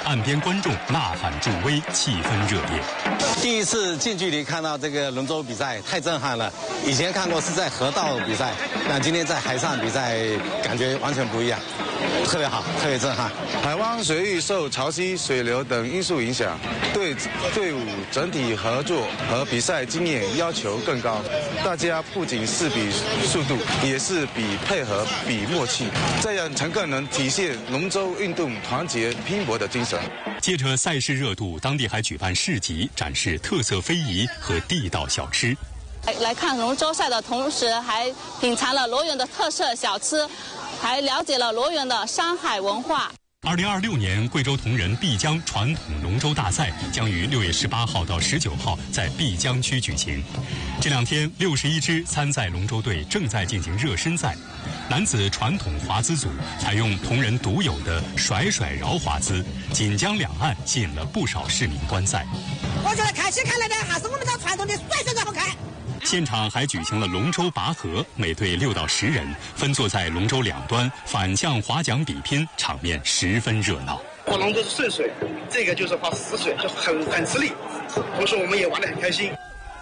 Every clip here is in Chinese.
岸边观众呐喊助威，气氛热烈。 第一次近距离看到这个龙舟比赛，太震撼了。以前看过是在河道比赛，那今天在海上比赛，感觉完全不一样，特别好，特别震撼。 海湾水域受潮汐、水流等因素影响，对队伍整体合作和比赛经验要求更高。大家不仅是比速度，也是比配合、比默契，这样才更能体现龙舟运动团结拼搏的精神。 借着赛事热度，当地还举办市集，展示特色非遗和地道小吃。 来看龙舟赛的同时，还品尝了罗源的特色小吃，还了解了罗源的山海文化。 2026年贵州铜仁碧江传统龙舟大赛将于6月18号到19号在碧江区举行。这2天，61支参赛龙舟队正在进行热身赛。男子传统华姿组采用铜仁独有的甩甩绕华姿，锦江两岸吸引了不少市民观赛。 我觉得看起看来呢，还是我们这传统的甩甩最好看。 现场还举行了龙舟拔河，每队6到10人分坐在龙舟两端，反向划桨比拼，场面十分热闹。 划龙舟是顺水，这个就是划死水，就很吃力，同时我们也玩得很开心。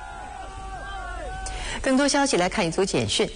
更多消息来看一组简讯。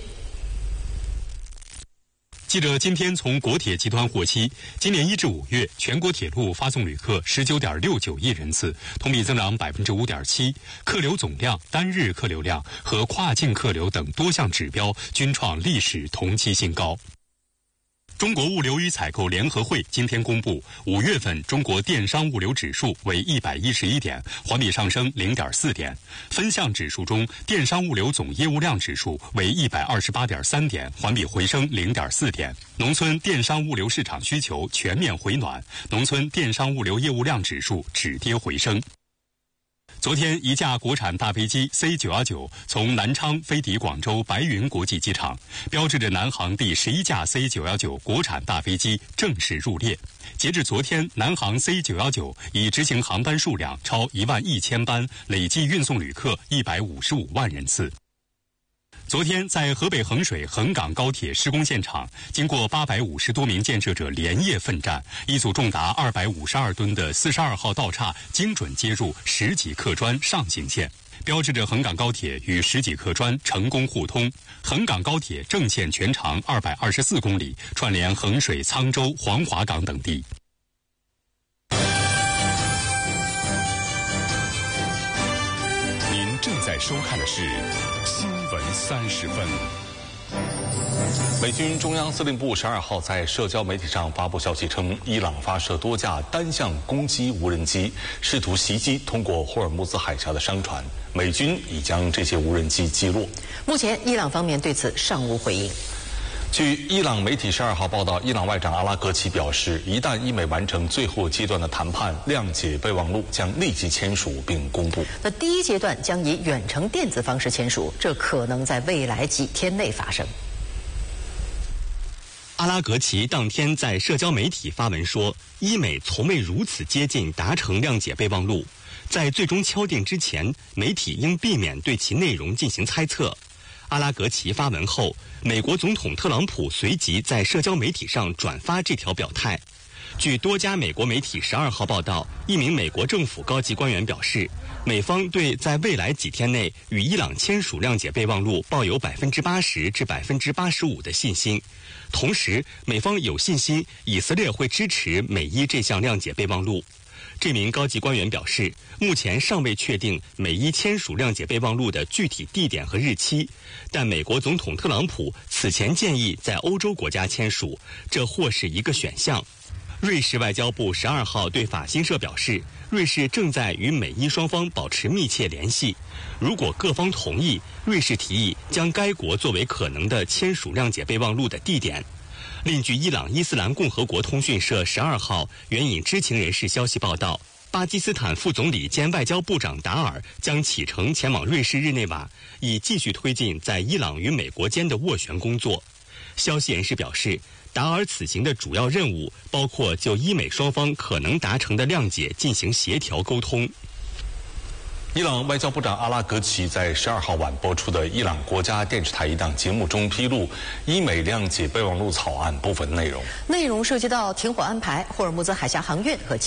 记者今天从国铁集团获悉，今年1至5月，全国铁路发送旅客19.69亿人次，同比增长5.7%，客流总量、单日客流量和跨境客流等多项指标均创历史同期新高。中国物流与采购联合会今天公布，5月份中国电商物流指数为111点，环比上升0.4点。分项指数中，电商物流总业务量指数为128.3点，环比回升0.4点。农村电商物流市场需求全面回暖，农村电商物流业务量指数止跌回升。昨天，一架国产大飞机 C919 从南昌飞抵广州白云国际机场，标志着南航第11架 C919 国产大飞机正式入列。截至昨天，南航 C919 已执行航班数量超11000班，累计运送旅客155万人次。昨天，在河北衡水衡港高铁施工现场，经过850多名建设者连夜奋战，一组重达252吨的42号道岔精准接入10几克砖上行线，标志着衡港高铁与10几克砖成功互通。衡港高铁正线全长224公里，串联衡水、沧州、黄骅港等地。 您正在收看的是新闻30分。美军中央司令部12号在社交媒体上发布消息称，伊朗发射多架单向攻击无人机，试图袭击通过霍尔木兹海峡的商船。美军已将这些无人机击落。 目前，伊朗方面对此尚无回应。 据伊朗媒体12号报道，伊朗外长阿拉格齐表示，一旦伊美完成最后阶段的谈判，谅解备忘录将立即签署并公布。 那第一阶段将以远程电子方式签署，这可能在未来几天内发生。 阿拉格齐当天在社交媒体发文说，伊美从未如此接近达成谅解备忘录，在最终敲定之前，媒体应避免对其内容进行猜测。阿拉格齐发文后，美国总统特朗普随即在社交媒体上转发这条表态。据多家美国媒体12号报道，一名美国政府高级官员表示，美方对在未来几天内与伊朗签署谅解备忘录抱有80%至85%的信心。同时，美方有信心以色列会支持美伊这项谅解备忘录。这名高级官员表示，目前尚未确定美伊签署谅解备忘录的具体地点和日期，但美国总统特朗普此前建议在欧洲国家签署，这或是一个选项。瑞士外交部12号对法新社表示，瑞士正在与美伊双方保持密切联系，如果各方同意，瑞士提议将该国作为可能的签署谅解备忘录的地点。另据伊朗伊斯兰共和国通讯社12号援引知情人士消息报道，巴基斯坦副总理兼外交部长达尔将启程前往瑞士日内瓦，以继续推进在伊朗与美国间的斡旋工作。消息人士表示，达尔此行的主要任务包括就伊美双方可能达成的谅解进行协调沟通。 伊朗外交部长阿拉格齐在12号晚播出的伊朗国家电视台一档节目中披露伊美谅解备忘录草案部分内容。 内容涉及到停火安排、霍尔木兹海峡航运和